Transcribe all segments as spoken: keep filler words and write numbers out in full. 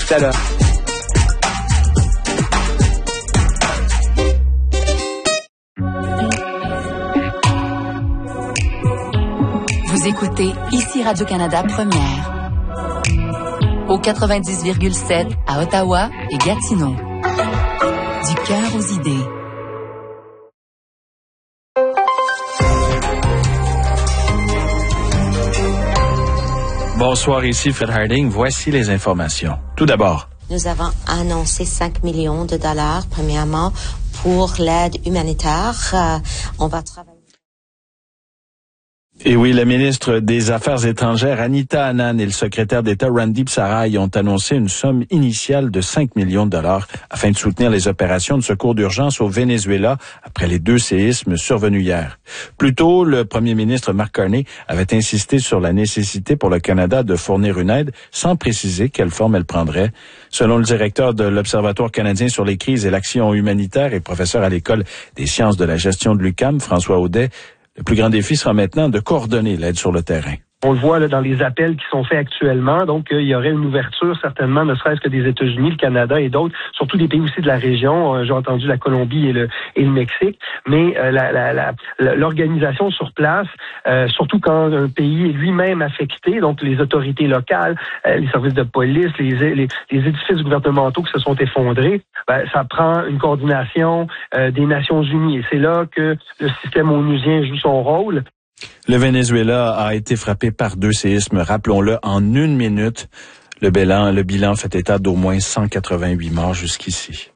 tout à l'heure. Vous écoutez ici Radio-Canada Première. Au quatre-vingt-dix virgule sept à Ottawa et Gatineau. Du cœur aux idées. Bonsoir, ici Fred Harding. Voici les informations. Tout d'abord. Nous avons annoncé cinq millions de dollars, premièrement, pour l'aide humanitaire. Euh, on va travailler. Et oui, la ministre des Affaires étrangères, Anita Anand, et le secrétaire d'État, Randeep Sarai, ont annoncé une somme initiale de cinq millions de dollars afin de soutenir les opérations de secours d'urgence au Venezuela après les deux séismes survenus hier. Plus tôt, le premier ministre Mark Carney avait insisté sur la nécessité pour le Canada de fournir une aide sans préciser quelle forme elle prendrait. Selon le directeur de l'Observatoire canadien sur les crises et l'action humanitaire et professeur à l'École des sciences de la gestion de l'U Q A M, François Audet, le plus grand défi sera maintenant de coordonner l'aide sur le terrain. On le voit là, dans les appels qui sont faits actuellement, donc euh, il y aurait une ouverture certainement, ne serait-ce que des États-Unis, le Canada et d'autres, surtout des pays aussi de la région. Euh, j'ai entendu la Colombie et le et le Mexique, mais euh, la, la, la, l'organisation sur place, euh, surtout quand un pays est lui-même affecté, donc les autorités locales, euh, les services de police, les, les, les édifices gouvernementaux qui se sont effondrés, ben, ça prend une coordination euh, des Nations Unies et c'est là que le système onusien joue son rôle. Le Venezuela a été frappé par deux séismes, rappelons-le, en une minute. Le bilan, le bilan fait état d'au moins cent quatre-vingt-huit morts jusqu'ici.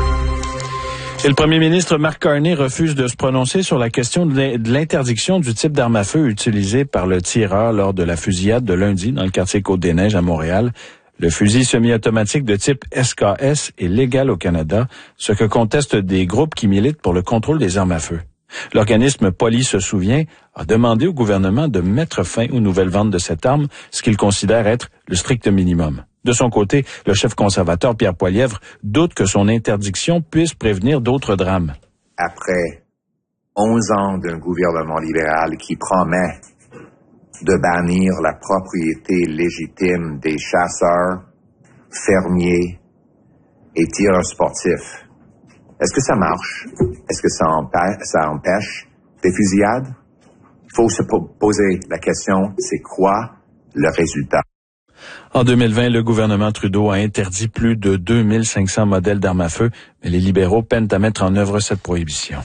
Et le premier ministre Mark Carney refuse de se prononcer sur la question de l'interdiction du type d'arme à feu utilisé par le tireur lors de la fusillade de lundi dans le quartier Côte-des-Neiges à Montréal. Le fusil semi-automatique de type S K S est légal au Canada, ce que contestent des groupes qui militent pour le contrôle des armes à feu. L'organisme Poli se souvient a demandé au gouvernement de mettre fin aux nouvelles ventes de cette arme, ce qu'il considère être le strict minimum. De son côté, le chef conservateur Pierre Poilievre doute que son interdiction puisse prévenir d'autres drames. Après onze ans d'un gouvernement libéral qui promet de bannir la propriété légitime des chasseurs, fermiers et tireurs sportifs, est-ce que ça marche? Est-ce que ça empêche, ça empêche des fusillades? Il faut se poser la question, c'est quoi le résultat? En deux mille vingt, le gouvernement Trudeau a interdit plus de deux mille cinq cents modèles d'armes à feu, mais les libéraux peinent à mettre en œuvre cette prohibition.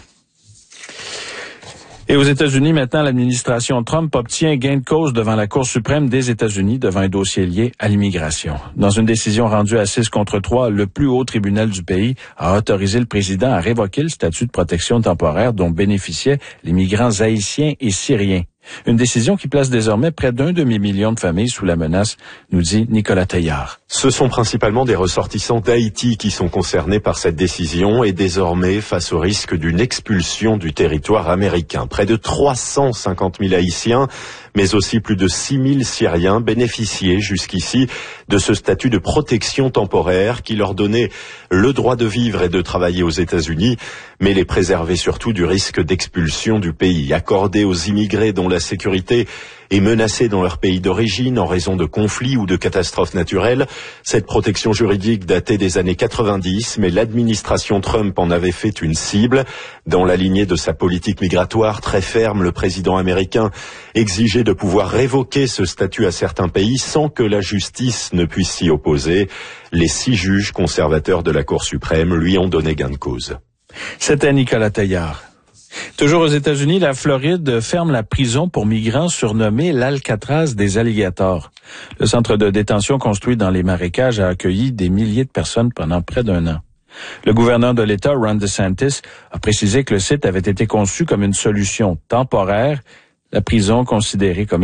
Et aux États-Unis, maintenant, l'administration Trump obtient gain de cause devant la Cour suprême des États-Unis devant un dossier lié à l'immigration. Dans une décision rendue à six contre trois, le plus haut tribunal du pays a autorisé le président à révoquer le statut de protection temporaire dont bénéficiaient les migrants haïtiens et syriens. Une décision qui place désormais près d'un demi-million de familles sous la menace, nous dit Nicolas Teillard. Ce sont principalement des ressortissants d'Haïti qui sont concernés par cette décision et désormais face au risque d'une expulsion du territoire américain. Près de trois cent cinquante mille Haïtiens, mais aussi plus de six mille Syriens bénéficiaient jusqu'ici de ce statut de protection temporaire qui leur donnait le droit de vivre et de travailler aux États-Unis, mais les préservait surtout du risque d'expulsion du pays, accordé aux immigrés dont la sécurité est menacée dans leur pays d'origine en raison de conflits ou de catastrophes naturelles. Cette protection juridique datait des années quatre-vingt-dix, mais l'administration Trump en avait fait une cible. Dans la lignée de sa politique migratoire très ferme, le président américain exigeait de pouvoir révoquer ce statut à certains pays sans que la justice ne puisse s'y opposer. Les six juges conservateurs de la Cour suprême lui ont donné gain de cause. C'était Nicolas Teillard. Toujours aux États-Unis, la Floride ferme la prison pour migrants surnommée l'Alcatraz des alligators. Le centre de détention construit dans les marécages a accueilli des milliers de personnes pendant près d'un an. Le gouverneur de l'État, Ron DeSantis, a précisé que le site avait été conçu comme une solution temporaire, la prison considérée comme